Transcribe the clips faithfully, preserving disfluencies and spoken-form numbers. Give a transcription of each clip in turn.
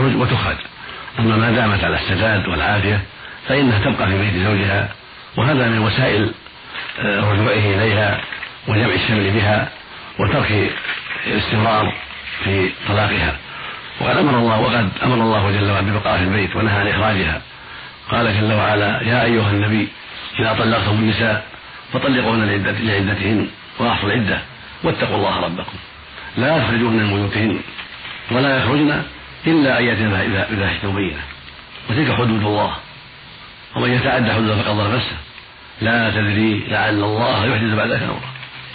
تخرج وتخرج. أما ما دامت على السداد والعافية فإنها تبقى في بيت زوجها، وهذا من وسائل رجوعه إليها وجمع الشمل بها وترك الاستمرار في طلاقها. وقد أمر الله وقد أمر الله جل وعلا ببقاء في البيت ونهى عن إخراجها. قال جل وعلا: يا أيها النبي إذا طلقتم النساء فطلقوهن لعدتهن وأحصوا العدة واتقوا الله ربكم لا تخرجوهن من بيوتهن ولا يخرجن إلا أن يأتين بفاحشة مبينة وتلك حدود الله ومن يتعدى حدوده فقد ظلم نفسه لا تدري لعل الله يحدث بعد ذلك أمرا.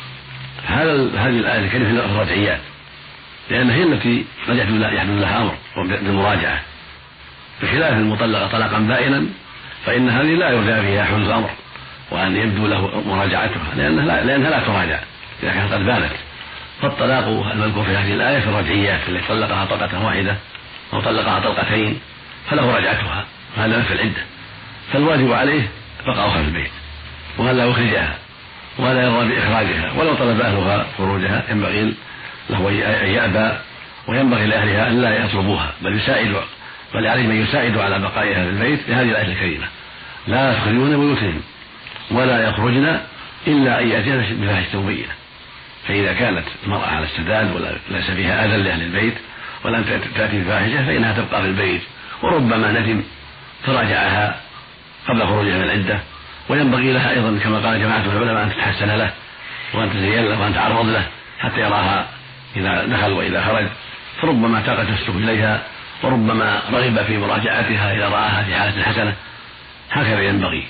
هذا هذه الآية الكريمة في الرجعيات، لأن هي التي قد يحدث لها أمر بالمراجعة، بخلاف المطلقة طلاقا بائنا فإن هذه لا يرجع فيها حدوث أمر وأن يبدو له مراجعتها، لأنها لا, لأنها لا تراجع إذا كانت قد بانت. فالطلاق المذكور في هذه الآية في الرجعيات التي طلقها طلقة واحدة أو طلقها طلقتين فله رجعتها، هذا في العدة. فالواجب عليه بقاؤها في البيت ولا يخرجها ولا يرضى بإخراجها، ولو طلب أهلها خروجها ينبغي له أن يأبى، وينبغي لأهلها أن لا يطلبوها بل يساعد بل عليه من يساعد على بقائها في البيت بهذه الآية الكريمة: لا يخرجون بيوتهم ولا يخرجن إلا أن يأتين بفاحشة مبينة. فإذا كانت المرأة على السداد وليس فيها أذى لأهل البيت ولم تأتي بفاحشة فإنها تبقى في البيت، وربما ندم فراجعها قبل خروجها من العدة. وينبغي لها أيضا كما قال جماعة العلماء أن تتحسن له وأن تزين له وأن تعرض له حتى يراها إذا دخل وإذا خرج، فربما تاقت نفسه إليها وربما رغب في مراجعتها إذا رآها في حالة حسنة. هكذا ينبغي.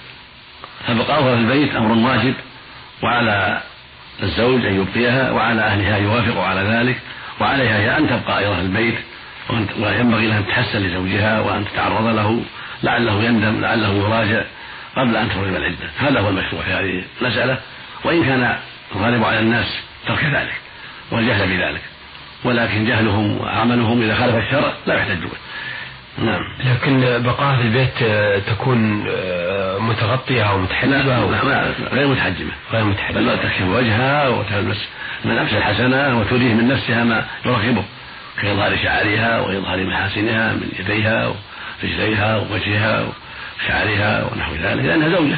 فبقاؤها في البيت أمر واجب، وعلى الزوج أن يبقيها وعلى أهلها يوافقوا على ذلك، وعليها هي أن تبقى أيضا في البيت، وينبغي لها أن تحسن لزوجها وأن تتعرض له لعله يندم لعله يراجع قبل أن تخرج من العدة. هذا هو المشروع في هذه المسألة، وإن كان الغالب على الناس ترك ذلك والجهل بذلك، ولكن جهلهم وعملهم إذا خالف الشرع لا يحتج به. نعم. لكن بقاء في البيت تكون متغطية أو متحجبة؟ لا, أو لا غير متحجبة غير متحجبة بل تكشف وجهها وتلبس من نفس الحسنة وتريه من نفسها ما يرغبه كإظهار شعرها وإظهار محاسنها من يديها ورجليها ووجهها وشعرها ونحو ذلك، لأنها زوجة.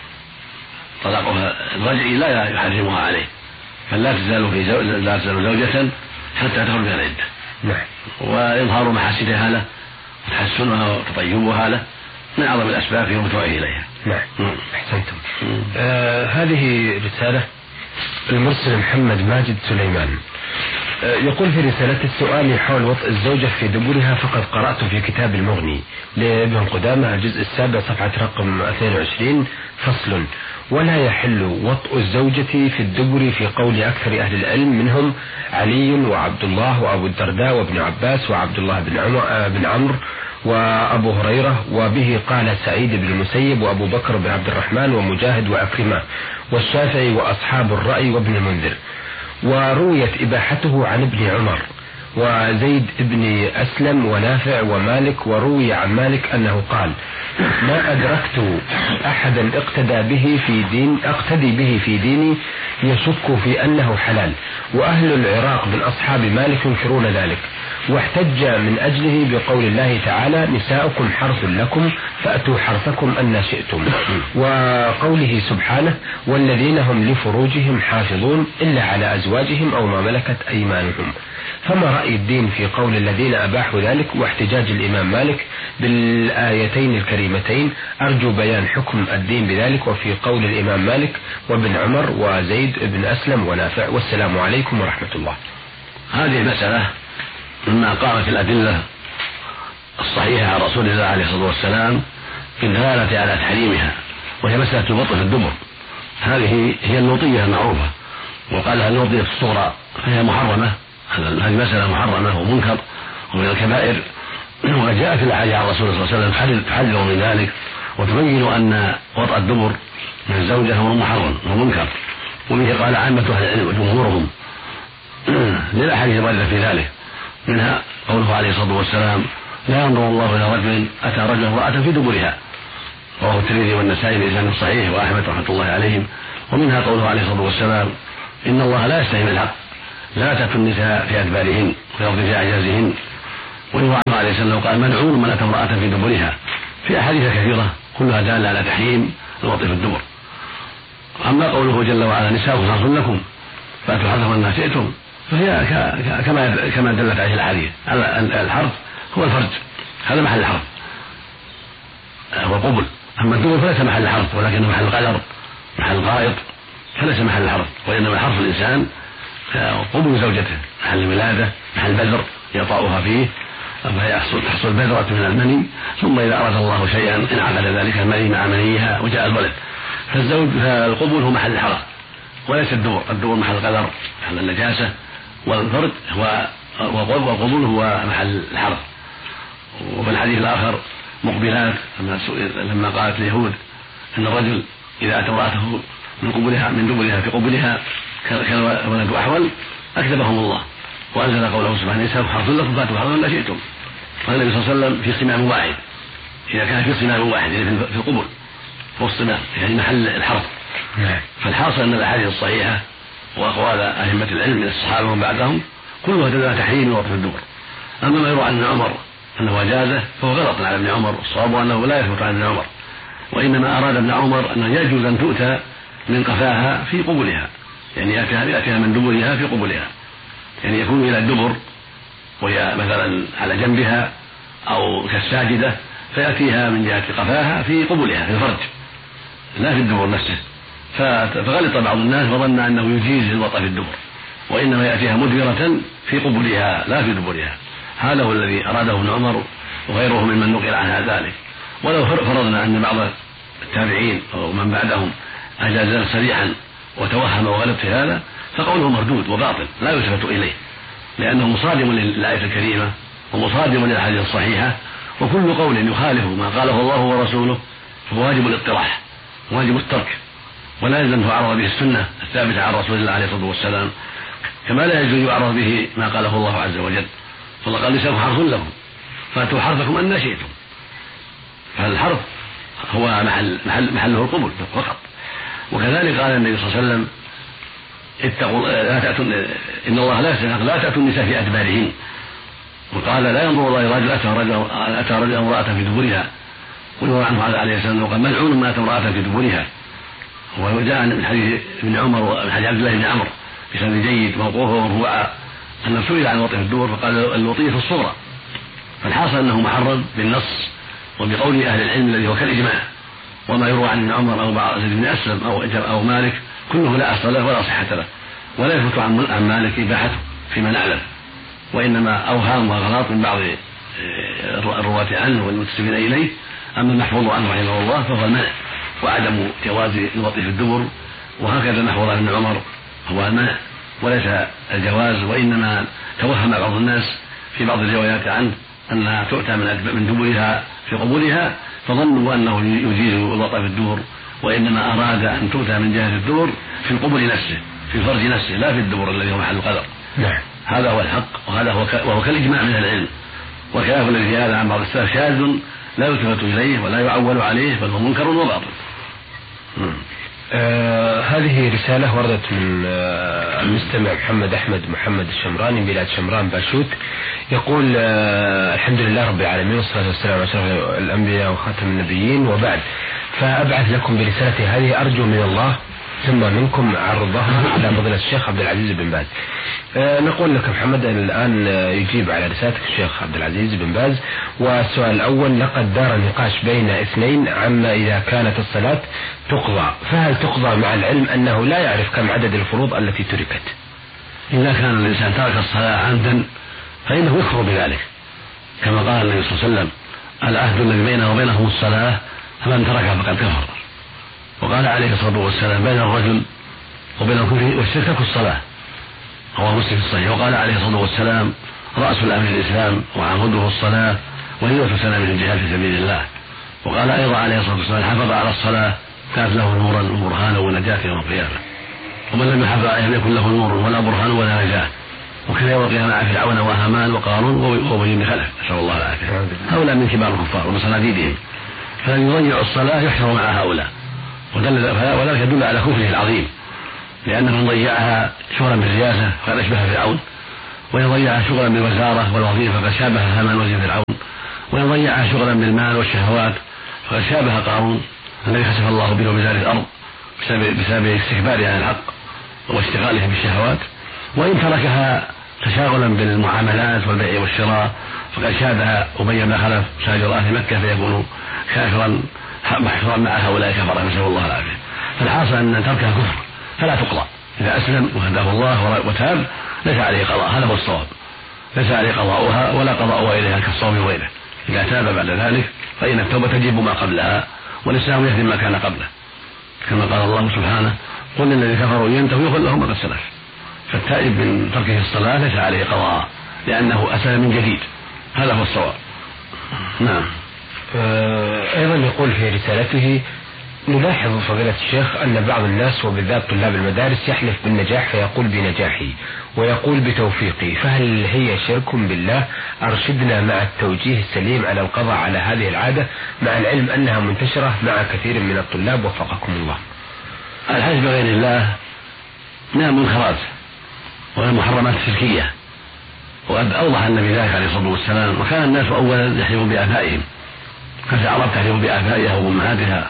طلاقها الرجعي لا يحرمها عليه، فلا تزال في زو... لا تزال زوجة حتى تخرج من العدة. نعم. وإظهار محاسنها له وتحسنها وتطيبها له من أعظم الأسباب في رجوعه إليها. نعم. أحسنتم. آه هذه رسالة المرسل محمد ماجد سليمان، آه يقول في رسالة: السؤال حول وطء الزوجة في دبرها، فقد قرأت في كتاب المغني لابن قدامة الجزء السابع صفحة رقم اثنين وعشرين فصل: ولا يحل وطء الزوجة في الدبر في قول أكثر أهل العلم منهم علي وعبد الله وأبو الدرداء وابن عباس وعبد الله بن عمر بن عمرو وأبو هريرة، وبه قال سعيد بن المسيب وأبو بكر بن عبد الرحمن ومجاهد وعكرمة والشافعي وأصحاب الرأي وابن المنذر. ورويت إباحته عن ابن عمر وزيد بن أسلم ونافع ومالك. وروي عن مالك أنه قال: ما أدركت أحدا اقتدى به في دين اقتدي به في ديني يشك في أنه حلال. وأهل العراق من أصحاب مالك ينكرون ذلك، واحتج من أجله بقول الله تعالى: نساؤكم حرث لكم فأتوا حرثكم أن شئتم، وقوله سبحانه: والذين هم لفروجهم حافظون إلا على أزواجهم أو ما ملكت أيمانهم. فما رأي الدين في قول الذين أباحوا ذلك واحتجاج الإمام مالك بالآيتين الكريمتين؟ أرجو بيان حكم الدين بذلك وفي قول الإمام مالك وابن عمر وزيد بن أسلم ونافع. والسلام عليكم ورحمة الله. هذه المسألة مما قامت الأدلة الصحيحة عن رسول الله عليه الصلاة والسلام في الدلالة على تحريمها، وهي مسألة الوطء في الدبر. هذه هي النوطية المعروفة، وقالها النوطية الصغرى، فهي محرمة. هذه مسألة محرمة ومنكر ومن الكبائر، وجاءت الأحاديث عن رسول الله صلى الله عليه وسلم تحذر من ذلك وتبين أن وطأ الدبر من الزوجة هو محرم ومنكر، وبه قال عامة أهل العلم وجمهورهم للأحاديث الواردة في ذلك، منها قوله عليه الصلاة والسلام: لا ينظر الله إلى رجل أتى رجلا امرأة في دبرها، رواه الترمذي والنسائي بإسناد صحيح وأحمد رحمة الله عليهم. ومنها قوله عليه الصلاة والسلام: إن الله لا يستحي من الحق، لا تأتوا النساء في أدبارهن ويرضي في أعجازهن. ويروى عليه عليه وسلم قال ملعون من أتى امرأة في دبرها، في أحاديث كثيرة كلها دالة على تحريم الوطء في الدبر. أما قوله جل وعلا نساؤكم حرث لكم فأتوا حرثكم ما شئتم، فهي كما كما دلت عليه الأحاديث. الحرث هو الفرج، هذا محل الحرث هو قبل. أما الدبر فليس محل حرث ولكنه محل قدر، محل غائط، فليس محل الحرث، وإنما حرث الإنسان قبل زوجته، محل الولادة، محل بذر يطأها فيه فيحصل تحصل بذرة من المني، ثم إذا أراد الله شيئا انعقد ذلك المني مع منيها وجاء الولد. فالزوج فالقبول هو محل الحرث وليس الدبر. الدبر محل القدر، محل النجاسة، والفرد هو والقبول هو محل الحرث. وفي الحديث الآخر مقبلات لما قالت اليهود أن الرجل إذا أتى امرأته من قبلها من دبرها في قبلها كان ولد أحول أكذبهم الله، وأنزل قوله سبحانه نساؤكم حرث لكم فأتوا حرثكم ما شئتم. قال النبي صلى الله عليه وسلم في صمام واحد، إذا كان في صمام واحد يعني في القبل هو الصمام يعني محل الحرث. فالحاصل أن الأحاديث الصحيحة وأقوال أئمة العلم من الصحابة ومن بعدهم كلها تدل على تحريم الوطء في الدبر. أما ما يروى عن ابن عمر أنه أجازه فهو غلط على ابن عمر، الصواب أنه لا يثبت عن ابن عمر، وإنما أراد ابن عمر أنه يجوز أن تؤتى من قفاها في قبلها، يعني يأتيها من دبرها في قبلها، يعني يكون إلى الدبر وهي مثلا على جنبها أو كالساجدة فيأتيها من جهة قفاها في قبلها في الفرج لا في الدبر نفسه. فغلط بعض الناس وظن أنه يجيز الوطء في الدبر، وإنما يأتيها مدبرة في قبلها لا في دبرها. هذا هو الذي أراده ابن عمر وغيره ممن نقل عنها ذلك. ولو فرضنا أن بعض التابعين ومن بعدهم أجاز صريحا وتوهم وغلط في هذا فقوله مردود وباطل لا يلتفت إليه، لأنه مصادم للآية الكريمة ومصادم للأحاديث الصحيحة، وكل قول يخالف ما قاله الله ورسوله فهو واجب الاطراح واجب الترك، ولا يلزم أن يعرض به السنة الثابتة عن رسول الله عليه الصلاة والسلام، كما لا يجوز يعرض به ما قاله الله عز وجل. فالله قال نساؤكم حرث لكم فأتوا حرثكم أن شئتم، فالحرث هو محل محل محله القبول فقط. وكذلك قال النبي صلى الله عليه وسلم اتقوا لا تأتوا إن الله لا يستحق لا تأتوا النساء في أدبارهن، وقال لا ينظر الله رجل أتى رجل أتى رجل امرأة في دبرها، ويروى عنه عليه السلام قال ملعون ما أتى امرأة في دبرها. وجاء من حديث ابن عمر ومن حديث عبد الله بن عمرو بسند جيد موقوفا ومرفوعا أنه سئل عن الوطء في الدبر فقال الوطء في الصغرى. فالحاصل أنه محرم بالنص وبقول أهل العلم الذي هو كالإجماع. وما يروى عن ابن عمر أو بعض زيد بن أسلم أو أو مالك كله لا أصل له ولا صحة له، ولا يثبت عن مالك إباحته فيما نعلم، وإنما أوهام وأغلاط من بعض الرواة عنه والمنتسبين إليه. أما المحفوظ عنه رحمه الله فهو المنع وعدم جواز الوطء في الدبر، وهكذا المحفوظ عن ابن عمر هو المنع وليس الجواز، وإنما توهم بعض الناس في بعض الروايات عنه أنها تؤتى من دبرها في قبولها فظنوا أنه يجيز الوطء في الدبر، وإنما أراد أن تؤتى من جهة الدبر في القبل نفسه في الفرج نفسه لا في الدبر الذي هو محل القدر. نعم. هذا هو الحق، وهذا هو ك... وهو كالإجماع من العلم، وكلام الذي في هذا عن بعض السلف شاذ لا يلتفت إليه ولا يعول عليه بل هو منكر وباطل. آه هذه رسالة وردت من آه المستمع محمد أحمد محمد الشمراني من بلاد شمران باشوت، يقول آه الحمد لله رب العالمين والصلاة والسلام على أشرف الأنبياء وخاتم النبيين وبعد، فأبعث لكم برسالتي هذه أرجو من الله ثم منكم عرضها على فضيلة الشيخ عبد العزيز بن باز. أه نقول لك محمد الآن يجيب على رسالتك الشيخ عبد العزيز بن باز. والسؤال الأول: لقد دار نقاش بين اثنين عما إذا كانت الصلاة تقضى، فهل تقضى مع العلم أنه لا يعرف كم عدد الفروض التي تركت؟ إذا كان الإنسان ترك الصلاة عمدا فإنه يكفر بذلك، كما قال النبي صلى الله عليه وسلم: العهد الذي بينه وبينهم الصلاة فمن تركها فقد كفر. وقال عليه الصلاة والسلام: بين الرجل وبين الكفر والشرك الصلاة، رواه مسلم في الصحيح. وقال عليه الصلاة والسلام: رأس الأمر الإسلام وعموده الصلاة ونية سنة من الجهاد في سبيل الله. وقال أيضا عليه الصلاة والسلام: حافظ على الصلاة كانت له نورا وبرهانا ونجاة يوم القيامة، ومن لم يحافظ عليها لم يكن له نور ولا برهان ولا نجاة، وكان يوم القيامة مع فرعون وهامان وقارون وأبي بن خلف نسأل الله العافية. هؤلاء من كبار الكفار ومن صناديدهم، فمن يضيع الصلاة يحشر مع هؤلاء، وذلك يدل على كفره العظيم، لأن من ضيعها شغلا بالرياسة فقد أشبه فرعون، وإن ضيعها شغلا بالوزارة والوظيفة فقد شابه هامان وزير فرعون، وإن ضيعها شغلا بالمال والشهوات فقد شابه قارون الذي خسف الله به وبزار الأرض بسبب استكباره عن الحق واشتغاله بالشهوات. وإن تركها تشاغلا بالمعاملات والبيع والشراء فقد شابه أبي بن خلف ساجر أهل مكة فيكون كافرا محشورا مع هؤلاء كفر، نسأل الله العافية. فالحاصل أن تركها كفر فلا تقضى، إذا أسلم وهداه الله وتاب ليس عليه قضاء، هذا هو الصواب، ليس عليه قضاؤها ولا قضاء غيرها كالصوم وغيره. إذا تاب بعد ذلك فإن التوبة تجب ما قبلها والإسلام يهدم ما كان قبله، كما قال الله سبحانه قل للذين كفروا ينتهوا يغفر لهم ما قد سلف. فالتائب من تركه الصلاة ليس عليه قضاء لأنه أسلم من جديد، هذا هو الصواب. نعم. أيضا يقول في رسالته: نلاحظ فضيلة الشيخ أن بعض الناس وبالذات طلاب المدارس يحلف بالنجاح فيقول بنجاحي ويقول بتوفيقي، فهل هي شرك بالله؟ أرشدنا مع التوجيه السليم على القضاء على هذه العادة مع العلم أنها منتشرة مع كثير من الطلاب وفقكم الله. الحلف بغير الله من المنكرات والمحرمات الشركية، وقد أوضح النبي ذلك عليه الصلاة والسلام. وكان الناس أولا يحلفون بآبائهم، كانت العرب تحلف بآبائها وأمهاتها،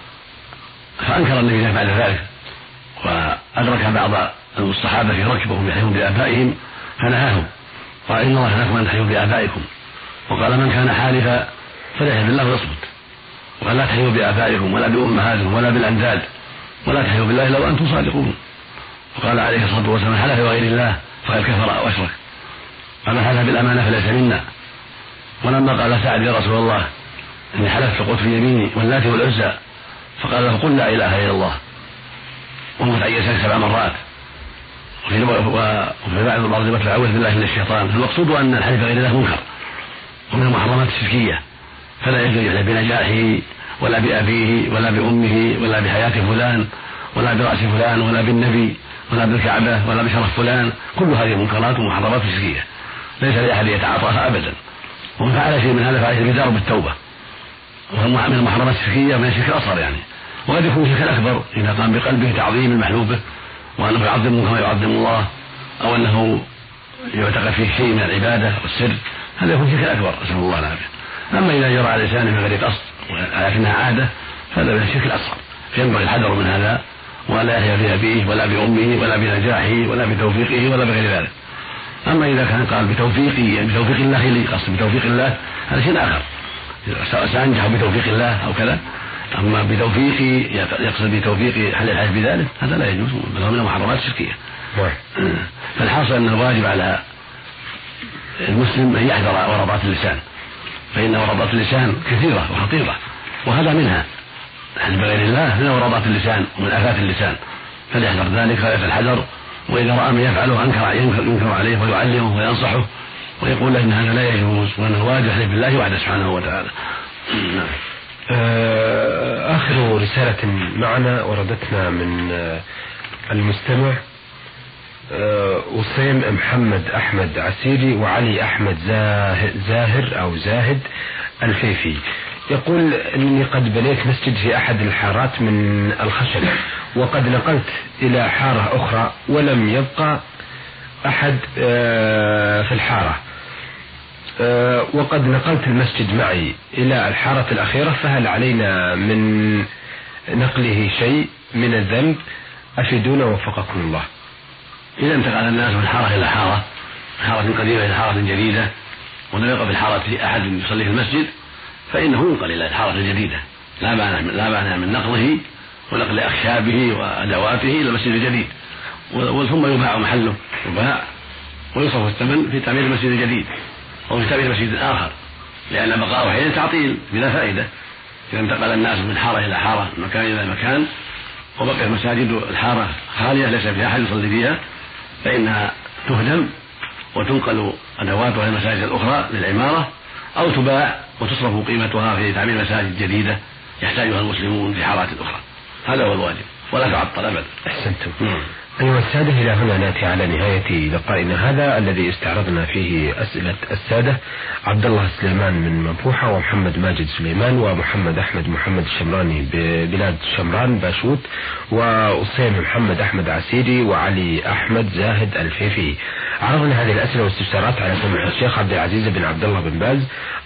فأنكر النبي ذلك بعد ذلك وأدرك بعض الصحابة في ركب وهم يحلفون بآبائهم فنهاهم، قال إن الله نهاكم أن تحلفوا بآبائكم، وقال من كان حالفا فليحلف بالله ويصمت، وقال لا تحلفوا بآبائكم ولا بأمهاتكم ولا بالأنداد ولا تحلفوا بالله لو أنتم صادقون. وقال عليه الصلاة والسلام: حلف بغير الله فقد كفر أو أشرك. فمن حلف بالأمانة فليس منا. ولما قال سعد يا رسول الله إني حلفت فقلت في يميني واللات والعزى، فقال له: قل لا إله إلا الله ومتعيسا سبع مرات. وفي بعض الأرض أعوذ بالله من الشيطان. المقصود أن الحلف بغير الله منكر ومن المحرمات الشركية، فلا يجوز يحلف بنجاحه ولا بأبيه ولا بأمه ولا بحياة فلان ولا برأس فلان ولا بالنبي ولا بالكعبة ولا بشرف فلان. كل هذه منكرات ومحرمات شركية ليس لأحد يتعاطاها أبدا، ومن فعل شيء من هذا فعليه الجدار بالتوبة، وهو من المحرمات الشركية من الشرك الأصغر يعني. وقد يكون الشرك الأكبر إذا قام بقلبه تعظيم المحلوف به وأنه يعظمه كما يعظم الله، أو أنه يعتقد فيه شيء من العبادة والسر، هذا يكون شرك أكبر، نسأل الله العافية. أما إذا جرى على لسانه من غير قصد ولكنها عادة فهذا من الشرك الأصغر، فينبغي الحذر من هذا، ولا يحلف بأبيه ولا بأمه ولا بنجاحه ولا بتوفيقه ولا بغير ذلك. أما إذا كان قال بتوفيقه يعني بتوفيق الله لي، قصد بتوفيق الله هذا شيء آخر، سأنجح بتوفيق الله أو كذا. أما بتوفيقي يقصد بتوفيق حل الحلف بذلك هذا لا يجوز، بل هو من المحرمات الشركية. فالحاصل أن الواجب على المسلم أن يحذر ورطات اللسان، فإن ورطات اللسان كثيرة وخطيرة، وهذا منها الحلف بغير الله من ورطات اللسان ومن آفات اللسان، فليحذر ذلك غاية الحذر. وإذا رأى من يفعله أنكر ينكر عليه ويعلمه وينصحه ويقول له إن هذا لا يجوز وأن الواجب يحلف بالله وحده سبحانه وتعالى. آخر رسالة معنا وردتنا من المستمع وسيم محمد أحمد عسيري وعلي أحمد زاهر أو زاهد الفيفي، يقول إني قد بنيت مسجد في أحد الحارات من الخشب، وقد نقلت إلى حارة أخرى ولم يبقى أحد في الحارة، وقد نقلت المسجد معي إلى الحارة الأخيرة، فهل علينا من نقله شيء من الذنب؟ أفيدونا وفقكم الله. إذا انتقل الناس من حارة إلى حارة، حارة قديمة إلى حارة جديدة، ولم يبقى في الحارة أحد يصلي في المسجد، فإنه ينقل إلى الحارة الجديدة، لا مانع من, لا مانع من نقله ونقل أخشابه وأدواته إلى المسجد الجديد، ثم يباع محله يباع ويصرف الثمن في تعمير المسجد الجديد أو في تعمير مسجد آخر، لأن بقاءه حين تعطيل بلا فائدة. إذا انتقل الناس من حارة إلى حارة، من مكان إلى مكان، وبقي مساجد الحارة خالية ليس فيها أحد يصلي فيها، فإنها تهدم وتنقل أدواتها المساجد الأخرى للعمارة، أو تباع وتصرف قيمتها في تعمير مساجد جديدة يحتاجها المسلمون في حارات أخرى. هذا هو الواجب ولا تعطل أبدا. أحسنتم. أيها السادة، إلى هنا نأتي على نهاية لقائنا هذا الذي استعرضنا فيه أسئلة السادة عبد الله سليمان من منفوحة، ومحمد ماجد سليمان، ومحمد أحمد محمد الشمراني ببلاد شمران باشوت، وأسيم محمد أحمد عسيري، وعلي أحمد زاهد الفيفي. عرضنا هذه الأسئلة والاستفسارات على سماحة الشيخ عبد العزيز بن عبد الله بن باز